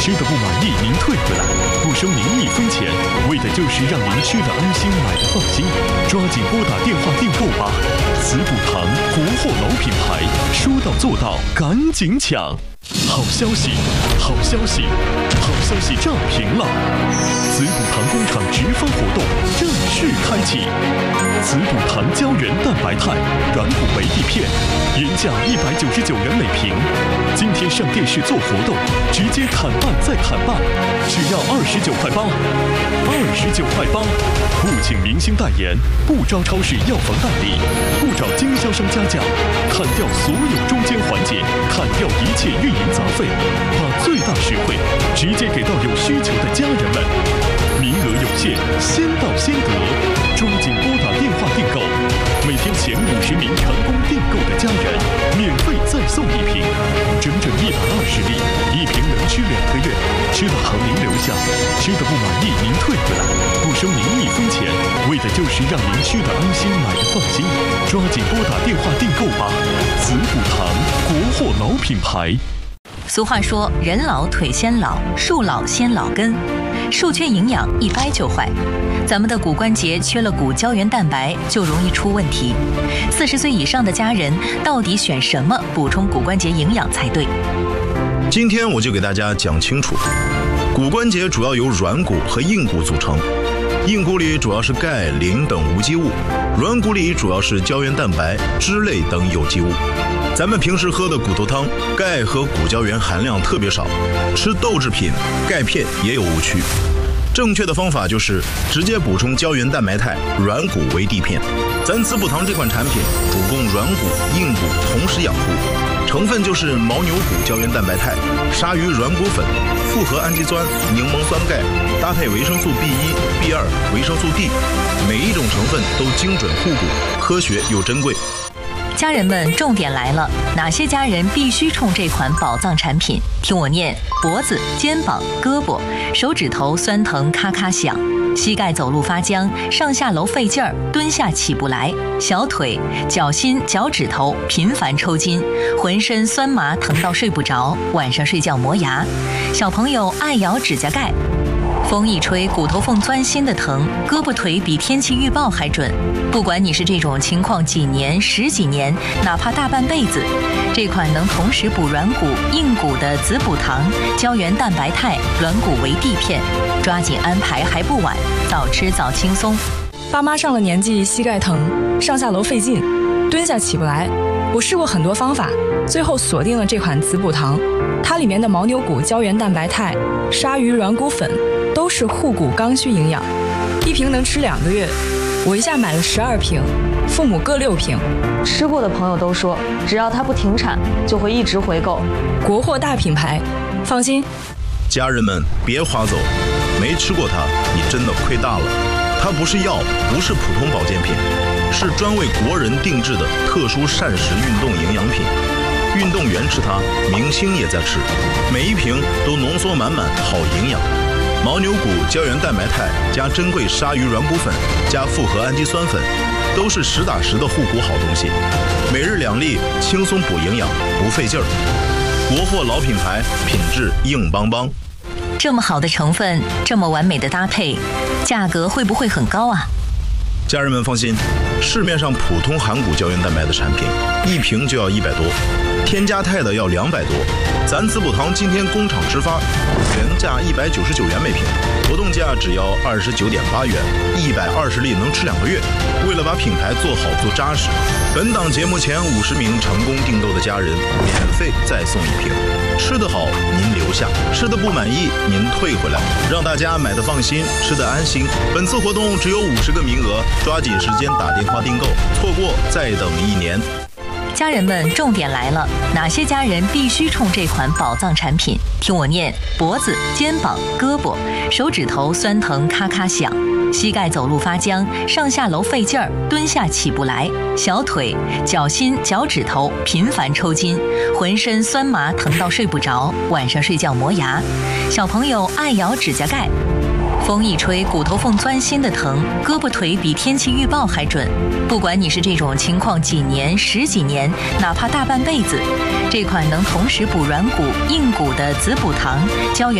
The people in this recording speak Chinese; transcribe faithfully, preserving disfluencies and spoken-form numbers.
吃的不满意您退回来，不收您一分钱，为的就是让您吃的安心，买的放心。抓紧拨打电话订购吧！慈补堂国货老品牌，说到做到，赶紧抢！好消息，好消息，好消息涨停了！慈补堂工厂直销活动正式开启，慈补堂胶原蛋白肽软骨维 D 片，原价一百九十九元每瓶，今天上电视做活动，直接砍半再砍半，只要二十九块八，二十九块八，不请明星代言，不招超市药房代理，不找经销商加价，砍掉所有中间环节，砍掉一切运营杂费，把最大实惠直接给到有需求的家人们。名额有限，先到先得，抓紧拨打电话订购。每天前五十名成功订购的家人，免费再送一瓶，整整一百二十粒，一瓶能吃两个月。吃的好您留下，吃的不满意您退回来，不收您一分钱，为的就是让您吃的安心，买的放心。抓紧拨打电话订购吧！慈补堂国货老品牌。 俗话说，人老腿先老，树老先老根，树缺营养一掰就坏。咱们的骨关节缺了骨胶原蛋白，就容易出问题。四十岁以上的家人，到底选什么补充骨关节营养才对？ 今天我就给大家讲清楚，骨关节主要由软骨和硬骨组成，硬骨里主要是钙、磷等无机物，软骨里主要是胶原蛋白、脂类等有机物。咱们平时喝的骨头汤，钙和骨胶原含量特别少，吃豆制品、钙片也有误区。正确的方法就是直接补充胶原蛋白肽软骨维 D 片。咱慈补堂这款产品主攻软骨、硬骨同时养护，成分就是牦牛骨胶原蛋白肽、鲨鱼软骨粉、复合氨基酸、柠檬酸钙，搭配维生素 B 一、B 二、维生素 D， 每一种成分都精准护骨，科学又珍贵。 家人们，重点来了，哪些家人必须冲这款宝藏产品？听我念：脖子、肩膀、胳膊、手指头酸疼咔咔响，膝盖走路发僵，上下楼费劲儿，蹲下起不来；小腿、脚心、脚趾头频繁抽筋，浑身酸麻疼到睡不着，晚上睡觉磨牙；小朋友爱咬指甲盖。风一吹，骨头缝钻心的疼，胳膊腿比天气预报还准。不管你是这种情况几年、十几年，哪怕大半辈子，这款能同时补软骨、硬骨的慈补堂胶原蛋白肽软骨维 D 片，抓紧安排还不晚，早吃早轻松。 爸妈上了年纪，膝盖疼，上下楼费劲，蹲下起不来。我试过很多方法，最后锁定了这款慈补堂。它里面的牦牛骨胶原蛋白肽、鲨鱼软骨粉都是护骨刚需营养，一瓶能吃两个月。我一下买了十二瓶，父母各六瓶。 吃过的朋友都说，只要它不停产，就会一直回购。 国货大品牌，放心。 家人们别划走，没吃过它，你真的亏大了。它不是药，不是普通保健品，是专为国人定制的特殊膳食运动营养品。运动员吃它，明星也在吃，每一瓶都浓缩满满好营养。牦牛骨胶原蛋白肽加珍贵鲨鱼软骨粉加复合氨基酸粉，都是实打实的护骨好东西。每日两粒，轻松补营养，不费劲儿。国货老品牌，品质硬邦邦。 这么好的成分，这么完美的搭配，价格会不会很高啊？ 家人们放心，市面上普通含骨胶原蛋白的产品，一瓶就要一百多，添加肽的要两百多。咱慈补堂今天工厂直发，原价一百九十九元每瓶，活动价只要二十九点八元，一百二十粒能吃两个月。为了把品牌做好做扎实，本档节目前五十名成功订购的家人，免费再送一瓶。吃得好您留下，吃得不满意您退回来，让大家买得放心，吃得安心。本次活动只有五十个名额，抓紧时间打电话订购，错过再等一年。 家人们，重点来了，哪些家人必须冲这款宝藏产品？听我念：脖子、肩膀、胳膊、手指头酸疼咔咔响，膝盖走路发僵，上下楼费劲儿，蹲下起不来；小腿、脚心、脚趾头频繁抽筋，浑身酸麻疼到睡不着，晚上睡觉磨牙；小朋友爱咬指甲盖。风一吹，骨头缝钻心的疼，胳膊腿比天气预报还准。不管你是这种情况几年、十几年，哪怕大半辈子，这款能同时补软骨、硬骨的慈补堂胶原